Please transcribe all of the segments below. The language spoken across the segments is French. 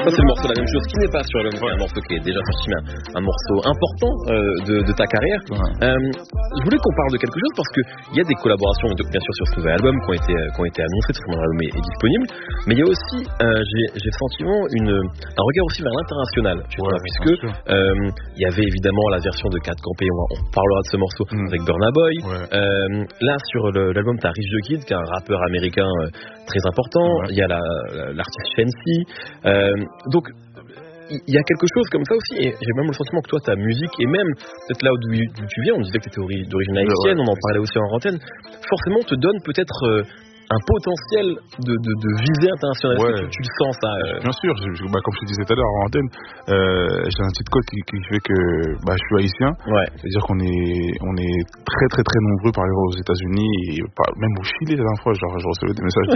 Ça c'est le morceau La Même Chose qui n'est pas sur l'album, un morceau qui est déjà sorti, mais un morceau important de ta carrière. Je voulais qu'on parle de quelque chose parce que il y a des collaborations bien sûr sur ce nouvel album qui ont été annoncées parce que mon album est disponible, mais il y a aussi j'ai le sentiment un regard aussi vers l'international, puisque il y avait évidemment la version de Kat Campé, on parlera de ce morceau avec Burna Boy. Là sur l'album t'as Rich the Kid qui est un rappeur américain très important, il y a l'artiste Shensi, donc il y a quelque chose comme ça aussi, et j'ai même le sentiment que toi ta musique, et même peut-être là d'où tu viens, on disait que tu étais d'origine haïtienne, on en parlait aussi en antenne, forcément te donne peut-être un potentiel de visée internationale. Est-ce que tu le sens ça Bien sûr, comme je te disais tout à l'heure en antenne, j'ai un petit code qui fait que je suis haïtien. C'est-à-dire qu'on est très très très nombreux par exemple aux États-Unis et même au Chili la dernière fois. Je recevais des messages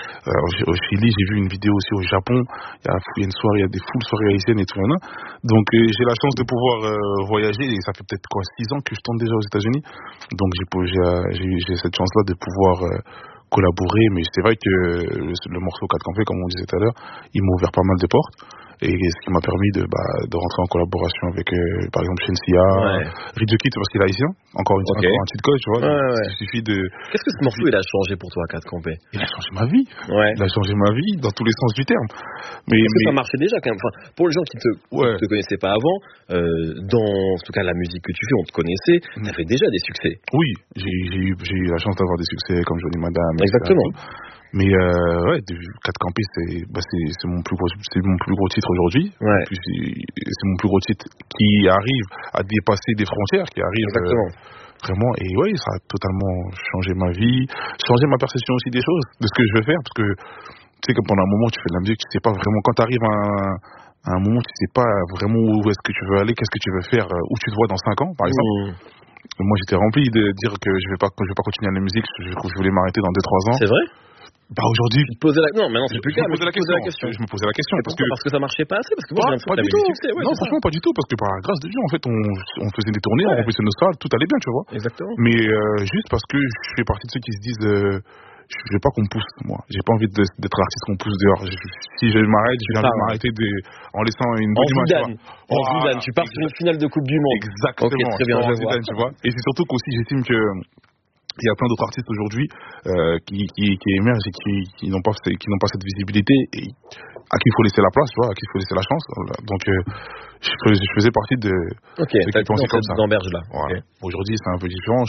au Chili, j'ai vu une vidéo aussi au Japon. Il y a une soirée, il y a des full soirées haïtiennes et tout là. Donc j'ai la chance de pouvoir voyager, et ça fait peut-être 6 ans que je tourne déjà aux États-Unis. Donc j'ai cette chance-là de pouvoir collaborer, mais c'est vrai que le morceau 4 Campé, comme on disait tout à l'heure, il m'a ouvert pas mal de portes, et ce qui m'a permis de rentrer en collaboration avec par exemple Shensia, Rich the Kid parce qu'il est haïtien, encore un petit code, tu vois. Il suffit de... Qu'est-ce que ce morceau il a changé pour toi, 4 Campé? Il a changé ma vie. Il a changé ma vie dans tous les sens du terme. Mais ça marchait déjà quand même. Enfin, pour les gens qui te connaissaient pas avant, dans en tout cas la musique que tu fais, on te connaissait, t'avais déjà des succès. Oui, j'ai eu la chance d'avoir des succès comme Johnny Madame. Exactement. Mais 4 Campé, c'est mon plus gros titre aujourd'hui. C'est mon plus gros titre qui arrive à dépasser des frontières, qui arrive vraiment, et ça a totalement changé ma vie, changé ma perception aussi des choses, de ce que je veux faire, parce que tu sais que pendant un moment tu fais de la musique, tu sais pas vraiment, quand tu arrives à un moment tu sais pas vraiment où est-ce que tu veux aller, qu'est-ce que tu veux faire, où tu te vois dans 5 ans par exemple. Moi j'étais rempli de dire que je vais pas continuer à la musique, je voulais m'arrêter dans 2-3 ans. C'est vrai? Aujourd'hui, non, maintenant c'est plus clair. Je me posais la question parce que ça marchait pas assez, parce que moi pas du tout. Non, franchement pas du tout, parce que par grâce de Dieu en fait on faisait des tournées, on remplissait nos salles, tout allait bien, tu vois. Exactement. Mais juste parce que je fais partie de ceux qui se disent je veux pas qu'on me pousse, moi. J'ai pas envie d'être l'artiste qu'on pousse dehors. Si je m'arrête, je vais m'arrêter en laissant une bonne image. En Zidane, tu pars sur une finale de Coupe du Monde. Exactement. Très bien, en Zidane, tu vois. Et c'est surtout qu'aussi j'estime que il y a plein d'autres artistes aujourd'hui qui émergent et qui n'ont pas cette visibilité, et à qui il faut laisser la place, tu vois, à qui il faut laisser la chance. Donc je faisais partie de ceux qui pensaient comme ça. Là. Aujourd'hui c'est un peu différent.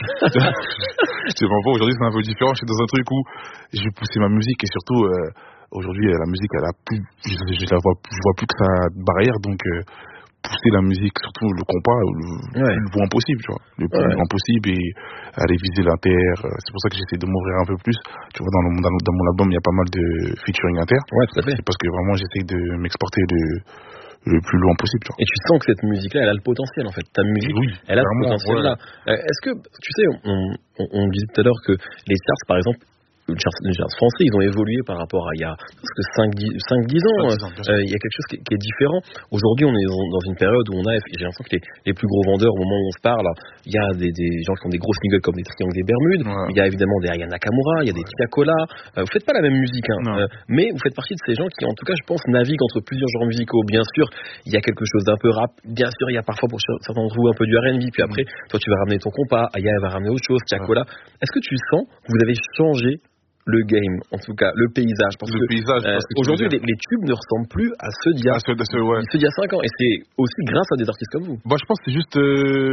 Je te mens pas, aujourd'hui c'est un peu différent. Je suis dans un truc où je vais pousser ma musique, et surtout aujourd'hui la musique elle a plus, je vois plus que ça barrière, donc pousser la musique, surtout le compas, le point possible, tu vois, le plus grand possible, et aller viser l'inter. C'est pour ça que j'essaie de m'ouvrir un peu plus, tu vois. Dans mon album il y a pas mal de featuring inter, tout à fait. parce que vraiment j'essaie de m'exporter le plus loin possible, tu vois. Et tu sens que cette musique-là, elle a le potentiel, en fait. Ta musique, elle a ce potentiel-là. Est-ce que, tu sais, on disait tout à l'heure que les charts, par exemple, les charts français, ils ont évolué par rapport à il y a presque 5-10 ans. Il y a quelque chose qui est différent. Aujourd'hui, on est dans une période où j'ai l'impression que les plus gros vendeurs, au moment où on se parle, il y a des gens qui ont des gros singles comme des Triangles des Bermudes, il y a évidemment des Aya Nakamura, il y a des Tia Cola. Vous faites pas la même musique, mais vous faites partie de ces gens qui, en tout cas, je pense, naviguent entre plusieurs genres musicaux. Bien sûr, il y a quelque chose d'un peu rap. Bien sûr, il y a parfois pour certains d'entre vous un peu du R&B. Puis après, toi, tu vas ramener ton compas, Aya va ramener autre chose, Tia Cola. Est-ce que tu sens que vous avez changé le game, en tout cas, le paysage, parce que aujourd'hui les tubes ne ressemblent plus à ceux d'il y a 5 ans, et c'est aussi grâce à des artistes comme vous. Je pense que c'est juste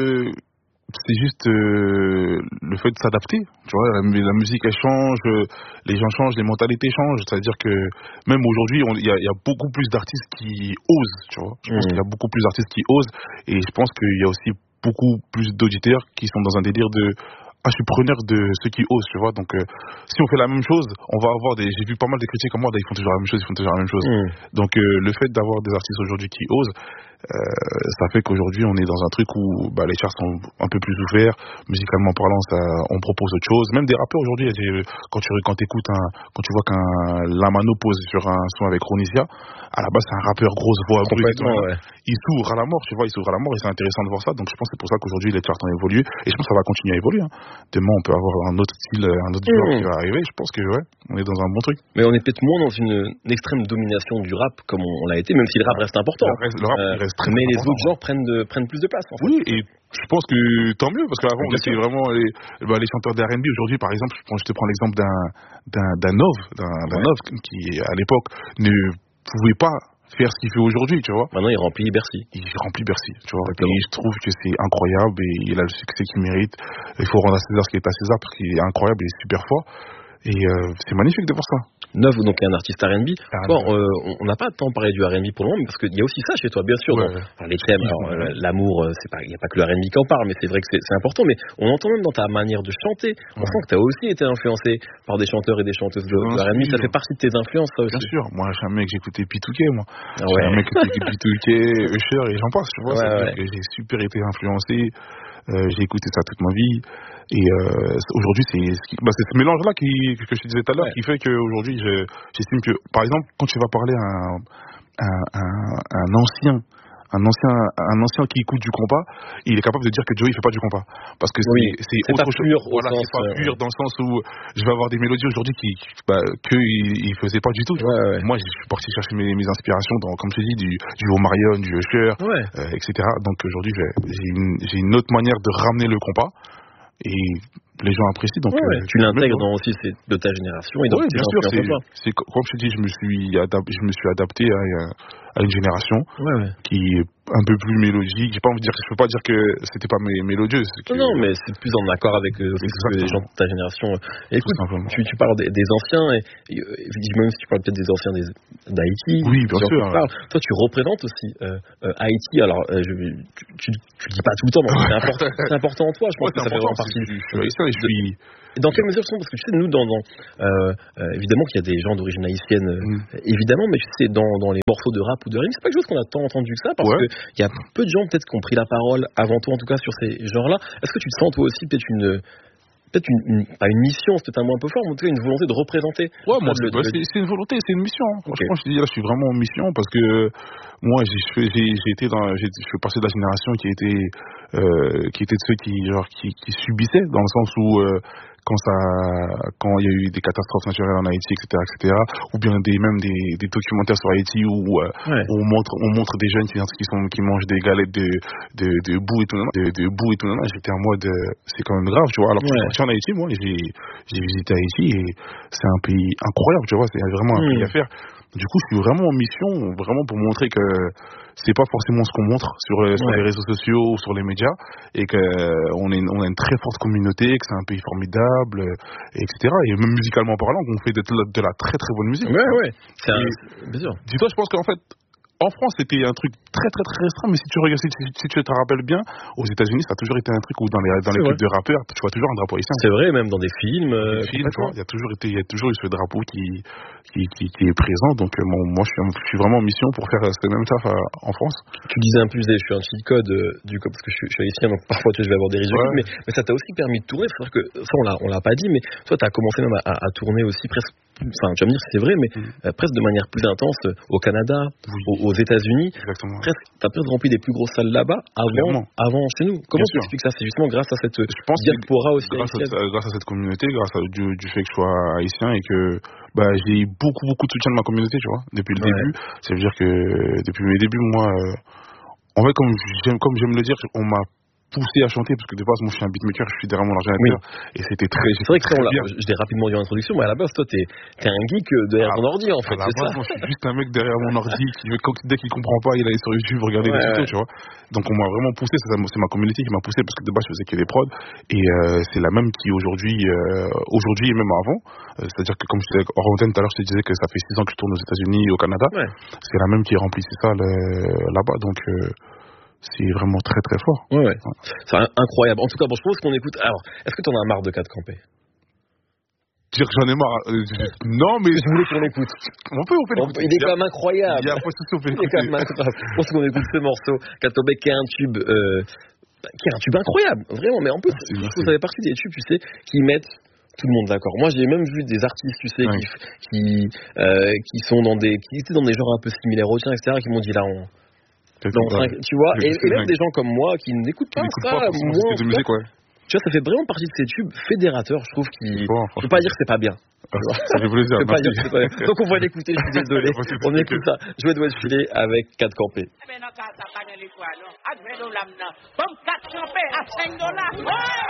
le fait de s'adapter, tu vois. La musique elle change, les gens changent, les mentalités changent, c'est-à-dire que même aujourd'hui il y a beaucoup plus d'artistes qui osent, tu vois. Je pense qu'il y a beaucoup plus d'artistes qui osent, et je pense qu'il y a aussi beaucoup plus d'auditeurs qui sont dans un délire de je suis preneur de ceux qui osent, tu vois. Donc si on fait la même chose, on va avoir j'ai vu pas mal de critiques comme moi, ils font toujours la même chose. Donc le fait d'avoir des artistes aujourd'hui qui osent, ça fait qu'aujourd'hui on est dans un truc où les charts sont un peu plus ouverts, musicalement parlant, on propose autre chose. Même des rappeurs aujourd'hui, quand tu vois qu'un Lamano pose sur un son avec Ronisia, à la base c'est un rappeur grosse voix brute, il s'ouvre à la mort, tu vois, et c'est intéressant de voir ça. Donc je pense que c'est pour ça qu'aujourd'hui les charts ont évolué, et je pense que ça va continuer à évoluer. Demain on peut avoir un autre style, un autre genre qui va arriver. Je pense que on est dans un bon truc. Mais on est peut-être moins dans une extrême domination du rap comme on l'a été, même si le rap reste important. Le rap reste très mais important. Les autres genres prennent plus de place. En fait. Oui, et je pense que tant mieux, parce qu'avant on était vraiment les chanteurs d'R&B. Aujourd'hui, par exemple, je te prends l'exemple d'un Nov qui à l'époque ne pouvait pas faire ce qu'il fait aujourd'hui, tu vois. Maintenant, il remplit Bercy. Tu vois. Et je trouve que c'est incroyable et il a le succès qu'il mérite. Il faut rendre à César ce qui est à César, parce qu'il est incroyable et il est super fort. Et c'est magnifique de voir ça. Nov, donc un artiste R&B. On n'a pas tant parlé du R&B pour le moment, parce qu'il y a aussi ça chez toi, bien sûr. Dans les thèmes, l'amour, il n'y a pas que le R&B qui en parle, mais c'est vrai que c'est important. Mais on entend même dans ta manière de chanter, on sent que tu as aussi été influencé par des chanteurs et des chanteuses de R&B. Ça fait partie de tes influences, ça aussi. Bien sûr. Moi, je suis un mec, j'écoutais P2K, moi. Je suis un mec qui écoutait P2K, Usher, et j'en passe, tu vois. J'ai super été influencé. J'ai écouté ça toute ma vie. Et aujourd'hui, c'est ce mélange-là que je te disais tout à l'heure qui fait qu'aujourd'hui, j'estime que, par exemple, quand tu vas parler à un ancien qui écoute du compas, il est capable de dire que Joey fait pas du compas, parce que c'est autre chose. C'est pas pur dans le sens où je vais avoir des mélodies aujourd'hui qu'il faisait pas du tout. Moi, je suis parti chercher mes inspirations dans, comme je te dis, du Omarion, du Usher, etc. Donc aujourd'hui, j'ai une autre manière de ramener le compas. Et les gens apprécient, donc tu l'intègres dans aussi de ta génération et dans bien sûr, c'est comme je te dis, je me suis adapté à une génération qui est un peu plus mélodique. Je peux pas dire que c'était pas mélodieux. Non, mais c'est plus en accord avec les gens de ta génération. Et écoute, tu parles des anciens, et même si tu parles peut-être des anciens d'Haïti. Oui, bien sûr. Toi, tu représentes aussi Haïti. Alors, tu dis pas tout le temps, mais c'est important en toi. Je pense que ça fait vraiment partie. Dans quelle mesure, parce que tu sais, nous, évidemment qu'il y a des gens d'origine haïtienne, évidemment, mais tu sais, dans les morceaux de rap ou de rime, c'est pas quelque chose qu'on a tant entendu que ça, parce que il y a peu de gens peut-être qui ont pris la parole avant toi, en tout cas sur ces genres-là. Est-ce que tu te sens toi aussi peut-être pas une mission, c'est peut-être un mot un peu fort, mais en tout cas une volonté de représenter. Moi, c'est une volonté, c'est une mission. Franchement, je te dis, là, je suis vraiment en mission, parce que moi, je fais partie de la génération qui était de ceux qui subissaient, dans le sens où quand il y a eu des catastrophes naturelles en Haïti, etc., ou bien même des documentaires sur Haïti où on montre des jeunes qui mangent des galettes de boue et tout, j'étais en mode c'est quand même grave, tu vois. Alors que je suis en Haïti, moi, j'ai visité Haïti et c'est un pays incroyable, tu vois, c'est vraiment un pays à faire. Du coup, je suis vraiment en mission, vraiment pour montrer que c'est pas forcément ce qu'on montre sur les réseaux sociaux ou sur les médias, et qu'on a une très forte communauté, que c'est un pays formidable, etc. Et même musicalement parlant, qu'on fait de la très très bonne musique. Bien sûr. Dis-toi, je pense qu'en fait, en France, c'était un truc très très très restreint, mais si tu te rappelles bien, aux États-Unis, ça a toujours été un truc où dans les clips de rappeurs, tu vois toujours un drapeau haïtien. C'est vrai, même dans des films. Tu vois, il y a toujours eu ce drapeau qui est présent. Donc moi, je suis vraiment en mission pour faire ce même taf en France. Tu disais un peu, je suis un cheat code parce que je suis haïtien, donc parfois je vais avoir des ridicules, mais ça t'a aussi permis de tourner. C'est-à-dire que ça, on l'a pas dit, mais toi, t'as commencé même à tourner aussi presque. Enfin, tu vas me dire si c'est vrai, mais presque de manière plus intense au Canada, aux États-Unis. Exactement. T'as presque rempli des plus grosses salles là-bas avant chez nous. Comment tu expliques ça? C'est justement grâce à cette diaspora aussi haïtienne. Grâce à cette communauté, grâce du fait que je sois haïtien et que j'ai eu beaucoup de soutien de ma communauté, tu vois, depuis le début. Ça veut dire que depuis mes débuts, moi, en fait, comme j'aime le dire, on m'a poussé à chanter, parce que de base, moi je suis un beatmaker, je suis derrière mon ordinateur, et c'était très. C'est vrai que je l'ai rapidement dit en introduction, mais à la base, toi, t'es un geek derrière ton ordi, en fait. À la base, moi, je suis juste un mec derrière mon ordi qui, dès qu'il comprend pas, il allait sur YouTube regarder des tutos, tu vois. Donc on m'a vraiment poussé, c'est ma communauté qui m'a poussé, parce que de base, je faisais que des prods, et c'est la même qui aujourd'hui et même avant, c'est-à-dire que comme je disais hors antenne tout à l'heure, je te disais que ça fait 6 ans que je tourne aux États-Unis et au Canada, c'est la même qui remplissait ça là-bas, donc. C'est vraiment très très fort. C'est incroyable. En tout cas, je propose qu'on écoute. Alors, est-ce que tu en as marre de 4 campés? dire que j'en ai marre. Non, mais. Je voulais qu'on l'écoute. On peut l'écouter. Il est quand même incroyable. Il y a pas de souci, on peut l'écouter. Il est quand même incroyable. Je pense qu'on écoute ce morceau. Katobe, qui est un tube. Qui est un tube incroyable, vraiment. Mais en plus, ça fait partie des tubes, tu sais, qui mettent tout le monde d'accord. Moi, j'ai même vu des artistes, tu sais, qui sont dans des genres un peu similaires aux tiens, etc., qui m'ont dit là, tu vois, et même des gens comme moi qui n'écoutent pas ça, moins. Tu vois, ça fait vraiment partie de ces tubes fédérateurs, je trouve, qui. Je peux pas dire que c'est pas bien. Ça fait plaisir. Je peux pas dire que c'est pas bien. Donc on va l'écouter, je suis désolé. On écoute ça. Jouet doit filer avec 4 campés. $4 à $5.